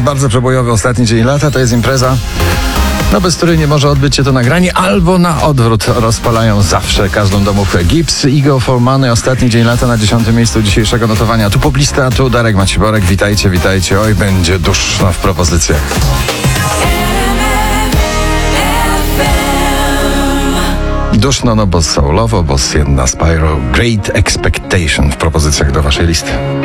bardzo przebojowy ostatni dzień lata. To jest impreza, bez której nie może odbyć się to nagranie, albo na odwrót rozpalają zawsze każdą domówkę. Gibbs, Ego for Money, ostatni dzień lata na 10. miejscu dzisiejszego notowania. Tu poplista, tu Darek Maciborek. Witajcie, witajcie. Oj, będzie duszno w propozycjach. Duszno, bo soulowo, bo jedna Spyro. Great Expectation w propozycjach do waszej listy.